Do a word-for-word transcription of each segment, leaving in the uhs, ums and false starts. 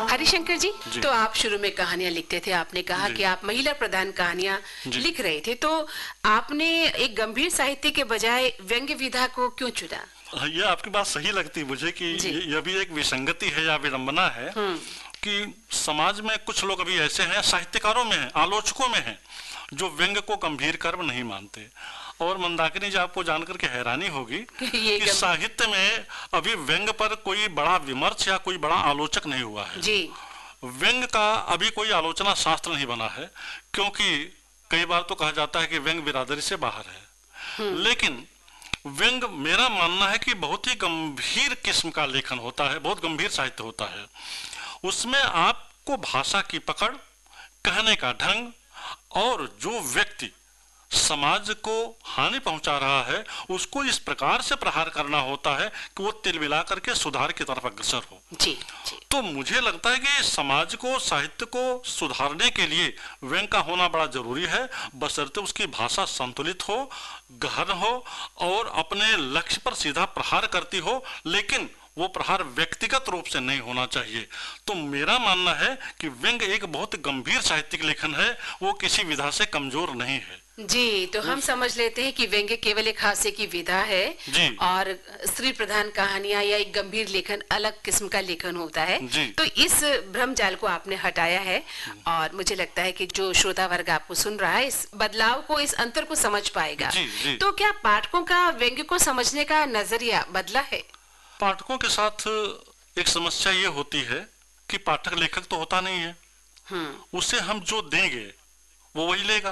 हरिशंकर जी, जी, तो आप शुरू में कहानियां लिखते थे, आपने कहा कि आप महिला प्रधान कहानियां लिख रहे थे, तो आपने एक गंभीर साहित्य के बजाय व्यंग्य विधा को क्यों चुना? ये आपकी बात सही लगती है मुझे कि यह भी एक विसंगति है या विडंबना है कि समाज में कुछ लोग अभी ऐसे हैं, साहित्यकारों में हैं, आलोचकों में हैं, जो व्यंग्य को गंभीर कर्म नहीं मानते। और मंदाकिनी जी, आपको जानकर के हैरानी होगी कि साहित्य में अभी व्यंग्य पर कोई बड़ा विमर्श या कोई बड़ा आलोचक नहीं हुआ है जी। व्यंग्य का अभी कोई आलोचना शास्त्र नहीं बना है, क्योंकि कई बार तो कहा जाता है कि व्यंग्य बिरादरी से बाहर है। लेकिन व्यंग्य, मेरा मानना है कि बहुत ही गंभीर किस्म का लेखन होता है, बहुत गंभीर साहित्य होता है। उसमें आपको भाषा की पकड़, कहने का ढंग, और जो व्यक्ति समाज को हानि पहुंचा रहा है उसको इस प्रकार से प्रहार करना होता है कि वो तिल मिला करके सुधार की तरफ अग्रसर हो जी, जी। तो मुझे लगता है कि समाज को, साहित्य को सुधारने के लिए व्यंग्य का होना बड़ा जरूरी है, बशर्ते उसकी भाषा संतुलित हो, गहन हो और अपने लक्ष्य पर सीधा प्रहार करती हो, लेकिन वो प्रहार व्यक्तिगत रूप से नहीं होना चाहिए। तो मेरा मानना है कि व्यंग्य एक बहुत गंभीर साहित्यिक लेखन है, वो किसी विधा से कमजोर नहीं है जी। तो हम समझ लेते हैं कि व्यंग्य केवल एक हास्य की विधा है और स्त्री प्रधान कहानियां या एक गंभीर लेखन अलग किस्म का लेखन होता है। तो इस भ्रम जाल को आपने हटाया है और मुझे लगता है कि जो श्रोता वर्ग आपको सुन रहा है इस बदलाव को, इस अंतर को समझ पाएगा। जी, जी। तो क्या पाठकों का व्यंग्य को समझने का नजरिया बदला है? पाठकों के साथ एक समस्या ये होती है कि पाठक लेखक तो होता नहीं है, उसे हम जो देंगे वो वही लेगा।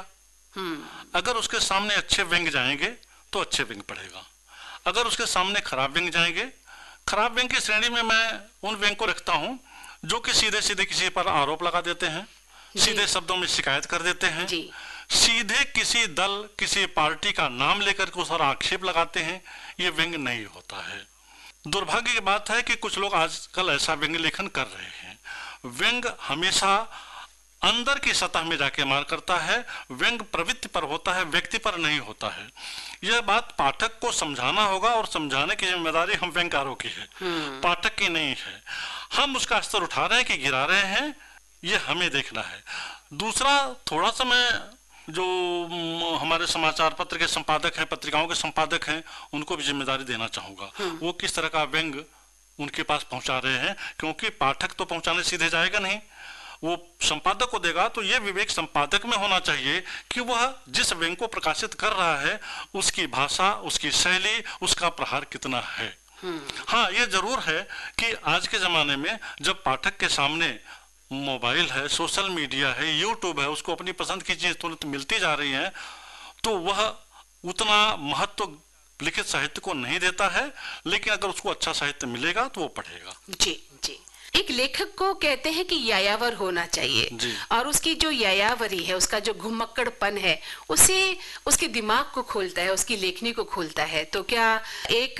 अगर उसके सामने अच्छे व्यंग्य जाएंगे तो अच्छे व्यंग्य पढ़ेगा, अगर उसके सामने खराब व्यंग्य जाएंगे, खराब व्यंग्य की श्रेणी में मैं उन व्यंग्य को रखता हूं जो कि सीधे सीधे किसी पर आरोप लगा देते हैं, सीधे शब्दों में शिकायत कर देते हैं, सीधे किसी दल, किसी पार्टी का नाम लेकर के उस पर आक्षेप लगाते हैं। ये व्यंग्य नहीं होता है। दुर्भाग्य की बात है कि कुछ लोग आजकल ऐसा व्यंग्य लेखन कर रहे हैं। व्यंग्य हमेशा अंदर की सतह में जाके मार करता है, व्यंग्य प्रवृत्ति पर होता है, व्यक्ति पर नहीं होता है। यह बात पाठक को समझाना होगा और समझाने की जिम्मेदारी हम व्यंग्यकारों की है, पाठक की नहीं है। हम उसका स्तर उठा रहे हैं कि गिरा रहे हैं, ये हमें देखना है। दूसरा, थोड़ा सा मैं जो हमारे समाचार पत्र के संपादक हैं, पत्रिकाओं के संपादक हैं, उनको भी जिम्मेदारी देना चाहूंगा। वो किस तरह का व्यंग्य उनके पास पहुंचा रहे हैं, क्योंकि पाठक तो पहुंचाने सीधे जाएगा नहीं, वो संपादक को देगा। तो ये विवेक संपादक में होना चाहिए कि वह जिस व्यंग्य को प्रकाशित कर रहा है उसकी भाषा, उसकी शैली, उसका प्रहार कितना है। हाँ, ये जरूर है कि आज के जमाने में जब पाठक के सामने मोबाइल है, सोशल मीडिया है, यूट्यूब है, उसको अपनी पसंद की चीज तुरंत मिलती जा रही है, तो वह उतना महत्व लिखित साहित्य को नहीं देता है। लेकिन अगर उसको अच्छा साहित्य मिलेगा तो वो पढ़ेगा। जी जी। एक लेखक को कहते हैं कि यायावर होना चाहिए और उसकी जो यायावरी है, उसका जो घुमक्कड़पन है, उसे उसके दिमाग को खोलता है, उसकी लेखनी को खोलता है। तो क्या एक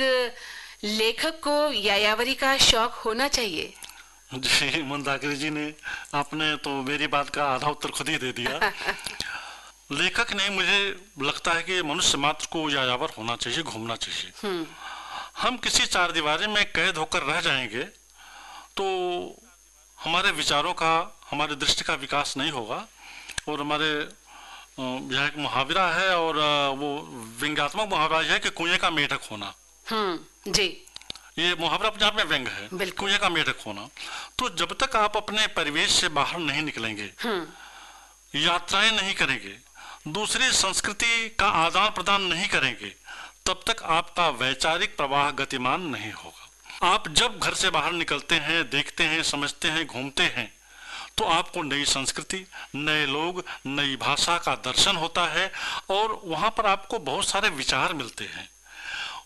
लेखक को यायावरी का शौक होना चाहिए? जी, मंदाकिनी जी ने, आपने तो मेरी बात का आधा उत्तर खुद ही दे दिया। लेखक नहीं, मुझे लगता है कि मनुष्य मात्र को यायावर होना चाहिए, घूमना चाहिए। हम किसी चार दीवारी में कैद होकर रह जाएंगे तो हमारे विचारों का, हमारे दृष्टि का विकास नहीं होगा। और हमारे यह एक मुहावरा है, और वो व्यंग्यात्मक मुहावरा है कि कुएं का मेढक होना। हम्म जी। ये मुहावरा अपने आप में व्यंग्य है, कुएं का मेढक होना। तो जब तक आप अपने परिवेश से बाहर नहीं निकलेंगे, यात्राएं नहीं करेंगे, दूसरी संस्कृति का आदान प्रदान नहीं करेंगे, तब तक आपका वैचारिक प्रवाह गतिमान नहीं होगा। आप जब घर से बाहर निकलते हैं, देखते हैं, समझते हैं, घूमते हैं, तो आपको नई संस्कृति, नए लोग, नई भाषा का दर्शन होता है और वहां पर आपको बहुत सारे विचार मिलते हैं।